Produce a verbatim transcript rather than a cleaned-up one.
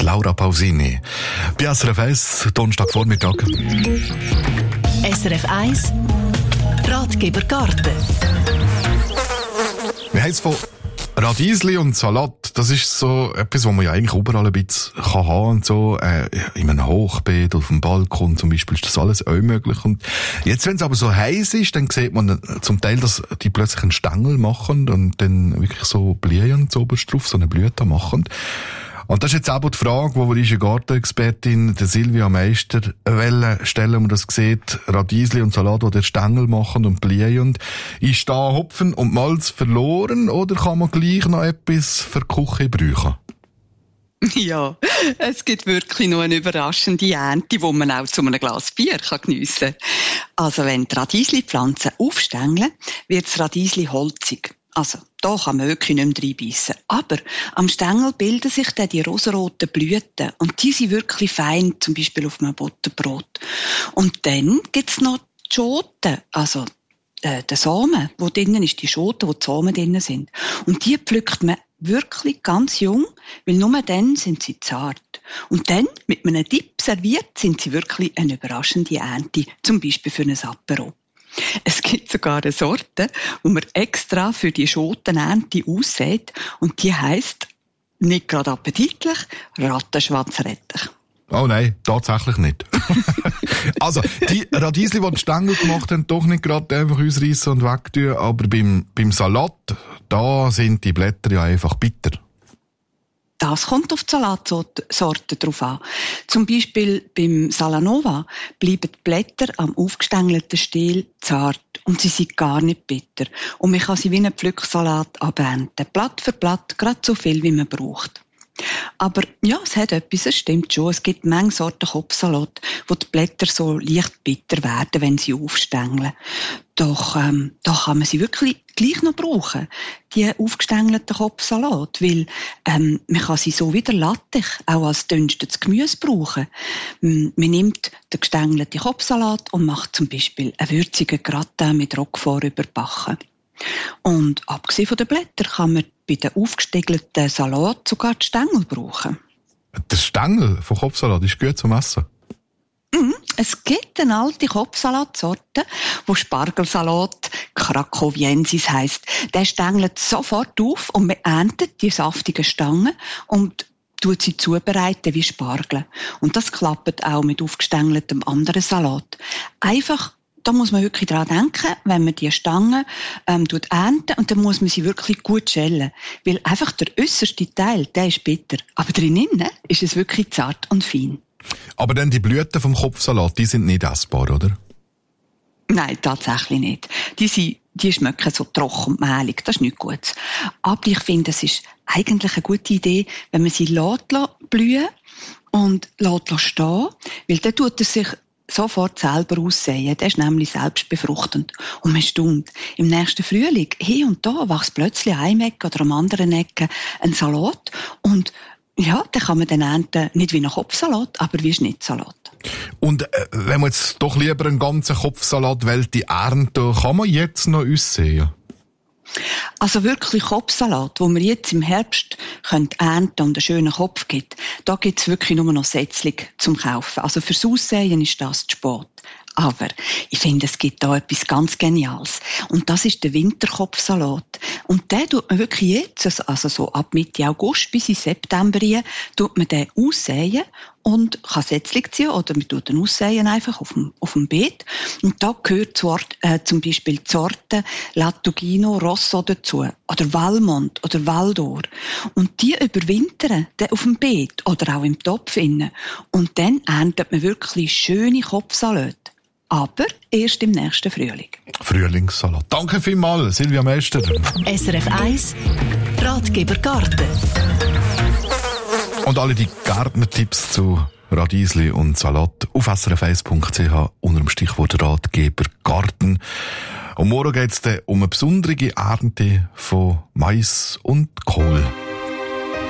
die Laura Pausini. Bei S R F eins, Donnerstagvormittag. S R F eins, Ratgeber Garten. Wir haben es von Radiesli und Salat. Das ist so etwas, was man ja eigentlich überall ein bisschen haben kann und so. Äh, in einem Hochbeet, auf dem Balkon zum Beispiel, ist das alles auch möglich. Und jetzt, wenn es aber so heiß ist, dann sieht man zum Teil, dass die plötzlich einen Stängel machen und dann wirklich so blühen so oberst drauf, so eine Blüte machen. Und das ist jetzt aber die Frage, wo unsere Gartenexpertin, der Silvia Meister, stellen, wenn man das sieht, Radiesli und Salat, die den Stängel machen und blühen. Ist da Hopfen und Malz verloren oder kann man gleich noch etwas für die Küche brauchen? Ja, es gibt wirklich noch eine überraschende Ernte, die man auch zu einem Glas Bier geniessen kann. Also wenn die Radiesli-Pflanzen aufstängeln, wird das Radiesli holzig. Also, da kann man wirklich nicht mehr reinbeissen. Aber am Stängel bilden sich dann die rosaroten Blüten. Und die sind wirklich fein, zum Beispiel auf einem Butterbrot. Und dann gibt's noch die Schoten, also äh, der Samen, wo drinnen ist, die Schoten, wo die Samen drinnen sind. Und die pflückt man wirklich ganz jung, weil nur dann sind sie zart. Und dann, mit einem Dip serviert, sind sie wirklich eine überraschende Ernte, zum Beispiel für ein Apero. Es gibt sogar eine Sorte, die man extra für die Schotenernte aussät. Und die heisst, nicht gerade appetitlich, Rattenschwanzrettich. Oh nein, tatsächlich nicht. Also, die Radiesli, die den Stängel gemacht haben, doch nicht gerade einfach ausreißen und wegtun. Aber beim, beim Salat, da sind die Blätter ja einfach bitter. Das kommt auf die Salatsorten drauf an. Zum Beispiel beim Salanova bleiben die Blätter am aufgestängelten Stiel zart und sie sind gar nicht bitter. Und man kann sie wie einen Pflücksalat abernten. Blatt für Blatt, gerade so viel, wie man braucht. Aber ja, es hat etwas, es stimmt schon. Es gibt Menge Sorten Kopfsalat, wo die Blätter so leicht bitter werden, wenn sie aufstängeln. Doch ähm, da kann man sie wirklich gleich noch brauchen, die aufgestängelten Kopfsalat, weil ähm, man kann sie so wieder lattig, auch als dünstetes Gemüse brauchen. Man nimmt den gestängelten Kopfsalat und macht zum Beispiel einen würzigen Gratin mit Roquefort überbacken. Und abgesehen von den Blättern kann man bei den aufgestiegelten Salat sogar die Stängel brauchen. Der Stängel von Kopfsalat ist gut zum Essen? Mhm. Es gibt eine alte Kopfsalatsorte, wo Spargelsalat Krakowiensis heisst. Der stängelt sofort auf und man erntet die saftigen Stangen und tut sie zubereiten wie Spargel. Und das klappt auch mit aufgestängeltem anderen Salat. Einfach Da muss man wirklich dran denken, wenn man die Stangen ähm, ernten, und dann muss man sie wirklich gut schälen. Weil einfach der äusserste Teil, der ist bitter. Aber drinnen ist es wirklich zart und fein. Aber dann die Blüten vom Kopfsalat, die sind nicht essbar, oder? Nein, tatsächlich nicht. Die, sind, die schmecken so trocken und mehlig, das ist nicht gut. Aber ich finde, es ist eigentlich eine gute Idee, wenn man sie lässt blühen und lässt stehen, weil dann tut er sich sofort selber aussehen. Der ist nämlich selbstbefruchtend. Und man staunt. Im nächsten Frühling, hier und da, wächst plötzlich an einem Ecke oder am anderen Ecke ein Salat. Und ja, dann kann man den ernten, nicht wie ein Kopfsalat, aber wie Schnittsalat. Und äh, wenn man jetzt doch lieber einen ganzen Kopfsalat wollte ernten, kann man jetzt noch aussehen? Also wirklich Kopfsalat, wo man jetzt im Herbst ernten und einen schönen Kopf gibt, da gibt es wirklich nur noch Setzling zum Kaufen. Also fürs Aussehen ist das zu spät. Aber ich finde, es gibt da etwas ganz Geniales. Und das ist der Winterkopfsalat. Und den tut man wirklich jetzt, also so ab Mitte August bis in September rein, tut man den aussehen und kann Setzling ziehen oder man tut den aussehen einfach auf dem, auf dem Beet. Und da gehört zu, äh, zum Beispiel die Sorte Latugino Rosso dazu. Oder Valmont oder Valdor. Und die überwintern dann auf dem Beet oder auch im Topf innen. Und dann erntet man wirklich schöne Kopfsalate. Aber erst im nächsten Frühling. Frühlingssalat. Danke vielmals, Silvia Meister. S R F eins, Ratgeber Garten. Und alle die Gärtnertipps zu Radiesli und Salat auf s r f eins punkt c h unter dem Stichwort Ratgeber Garten. Und morgen geht es um eine besondere Ernte von Mais und Kohl.